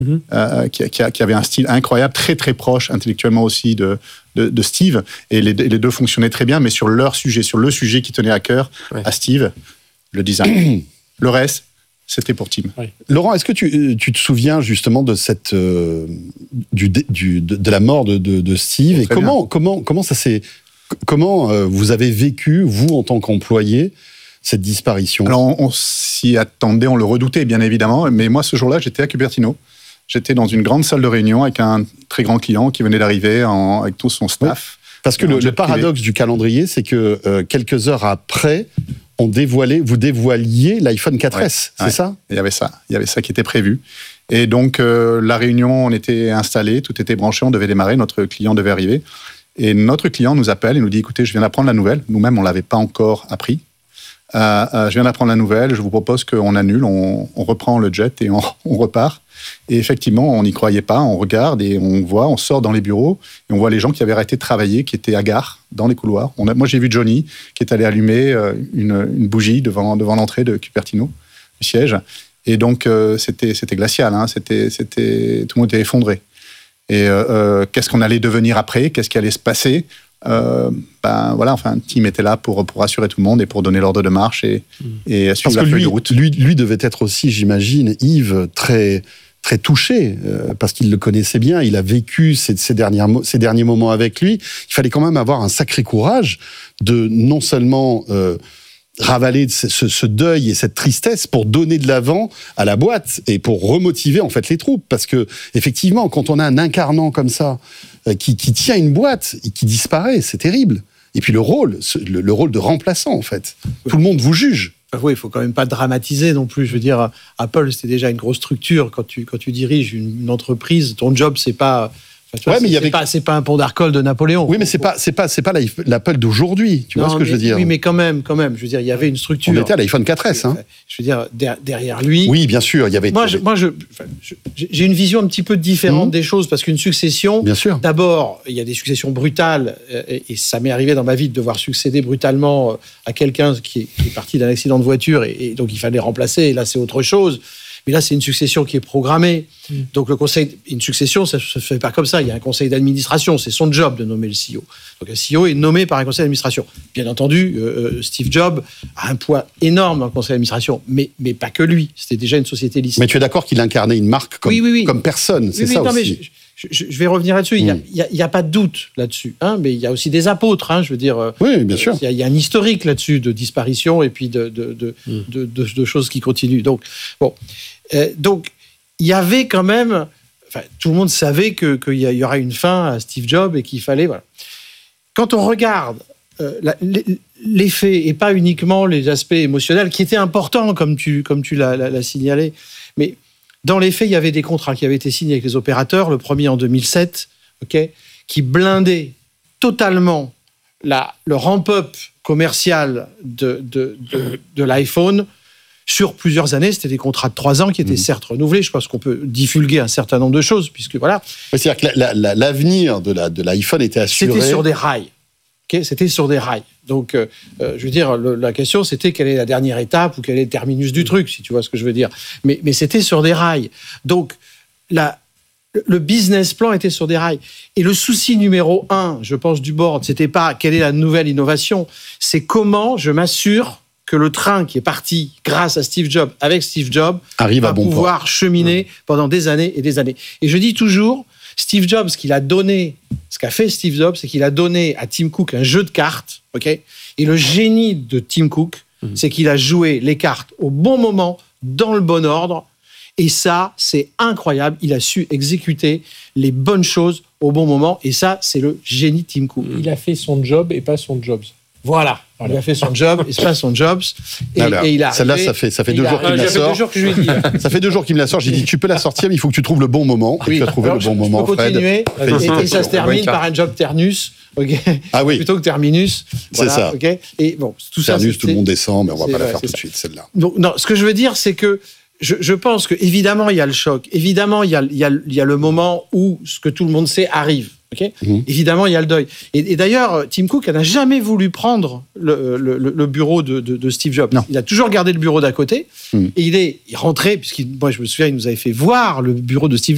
qui avait un style incroyable, très très proche intellectuellement aussi de Steve, et les deux fonctionnaient très bien, mais sur le sujet qui tenait à cœur à Steve, le design. Le reste, c'était pour Tim. Oui. Laurent, est-ce que tu te souviens justement de cette de la mort de Steve, et comment ça s'est, comment vous avez vécu, vous en tant qu'employé, cette disparition? Alors on s'y attendait, on le redoutait bien évidemment, mais moi ce jour-là j'étais à Cupertino. J'étais dans une grande salle de réunion avec un très grand client qui venait d'arriver avec tout son staff. Oui. Parce que le paradoxe du calendrier, c'est que quelques heures après, vous dévoiliez l'iPhone 4S, c'est ça ? Il y avait ça qui était prévu. Et donc la réunion, on était installés, tout était branché, on devait démarrer, notre client devait arriver. Et notre client nous appelle et nous dit, écoutez, je viens d'apprendre la nouvelle. Nous-mêmes, on ne l'avait pas encore appris. Je viens d'apprendre la nouvelle, je vous propose qu'on annule, on reprend le jet et on repart. Et effectivement, on n'y croyait pas, on regarde et on sort dans les bureaux et on voit les gens qui avaient arrêté de travailler, qui étaient à gare, dans les couloirs. Moi, j'ai vu Johnny qui est allé allumer une bougie devant l'entrée de Cupertino, du siège. Et donc, c'était glacial, hein, tout le monde était effondré. Et qu'est-ce qu'on allait devenir après ? Qu'est-ce qui allait se passer ? Tim était là pour rassurer tout le monde et pour donner l'ordre de marche et suivre la feuille de route. Lui devait être aussi, j'imagine, Yves, très très touché, parce qu'il le connaissait bien, il a vécu ces derniers moments avec lui. Il fallait quand même avoir un sacré courage de non seulement ravaler ce deuil et cette tristesse pour donner de l'avant à la boîte et pour remotiver en fait les troupes, parce que effectivement, quand on a un incarnant comme ça qui tient une boîte et qui disparaît, c'est terrible. Et puis le rôle de remplaçant en fait, tout le monde vous juge. Oui, il faut quand même pas dramatiser non plus. Je veux dire, Apple, c'était déjà une grosse structure. Quand tu diriges une entreprise, ton job, c'est pas... c'est pas un pont d'Arcole de Napoléon. Oui, mais c'est pas l'Apple d'aujourd'hui. Tu vois ce que je veux dire ? Oui, mais quand même. Je veux dire, il y avait une structure. On était à l'iPhone 4S. Hein. Je veux dire, derrière lui. Oui, bien sûr, il y avait. J'ai une vision un petit peu différente des choses, parce qu'une succession. Bien sûr. D'abord, il y a des successions brutales, et ça m'est arrivé dans ma vie de devoir succéder brutalement à quelqu'un qui est parti d'un accident de voiture, et donc il fallait remplacer. Et là, c'est autre chose. Mais là, c'est une succession qui est programmée. Donc, une succession, ça ne se fait pas comme ça. Il y a un conseil d'administration. C'est son job de nommer le CEO. Donc, un CEO est nommé par un conseil d'administration. Bien entendu, Steve Jobs a un poids énorme dans le conseil d'administration. Mais pas que lui. C'était déjà une société listée. Mais tu es d'accord qu'il incarnait une marque comme personne. C'est ça aussi. Mais je vais revenir là-dessus. Il n'y a pas de doute là-dessus. Hein, mais il y a aussi des apôtres. Hein, je veux dire. Oui, bien sûr. Il y a un historique là-dessus de disparition et puis de choses qui continuent. Donc, bon. Donc, il y avait quand même... tout le monde savait qu'il y aurait une fin à Steve Jobs et qu'il fallait... Voilà. Quand on regarde les faits, et pas uniquement les aspects émotionnels, qui étaient importants, comme tu l'as signalé, mais dans les faits, il y avait des contrats qui avaient été signés avec les opérateurs, le premier en 2007, qui blindaient totalement le ramp-up commercial de l'iPhone. Sur plusieurs années, c'était des contrats de 3 ans qui étaient certes renouvelés. Je pense qu'on peut divulguer un certain nombre de choses, puisque voilà. C'est-à-dire que l'avenir de l'iPhone était assuré. C'était sur des rails. C'était sur des rails. Donc, je veux dire, la question, c'était quelle est la dernière étape ou quel est le terminus du truc, si tu vois ce que je veux dire. Mais c'était sur des rails. Donc, le business plan était sur des rails. Et le souci numéro 1, je pense, du board, c'était pas quelle est la nouvelle innovation, c'est comment je m'assure que le train qui est parti grâce à Steve Jobs, avec Steve Jobs, arrive à bon pouvoir port. Cheminer pendant des années et des années. Et je dis toujours, Steve Jobs, ce qu'a fait Steve Jobs, c'est qu'il a donné à Tim Cook un jeu de cartes, et le génie de Tim Cook, c'est qu'il a joué les cartes au bon moment, dans le bon ordre, et ça, c'est incroyable. Il a su exécuter les bonnes choses au bon moment, et ça, c'est le génie de Tim Cook. Il a fait son job et pas son Jobs. Voilà. Il a fait son job, et c'est pas son job. Et il a celle-là, ça fait 2 jours qu'il me la sort. Ça fait 2 jours qu'il me la sort. J'ai dit, tu peux la sortir, mais il faut que tu trouves le bon moment. Oui. Tu as trouvé le bon moment, Fred. Continuer, et ça se termine par un job Ternus, Ah oui. plutôt que Terminus. Voilà, c'est ça. Okay, et bon, tout Ternus, ça, tout le monde descend, mais on va pas la faire tout de suite, celle-là. Donc, non, ce que je veux dire, c'est que je pense que évidemment il y a le choc, évidemment il y a le moment où ce que tout le monde sait arrive. Évidemment, il y a le deuil. Et d'ailleurs, Tim Cook n'a jamais voulu prendre le bureau de Steve Jobs. Non. Il a toujours gardé le bureau d'à côté. Et il est rentré, moi je me souviens, il nous avait fait voir le bureau de Steve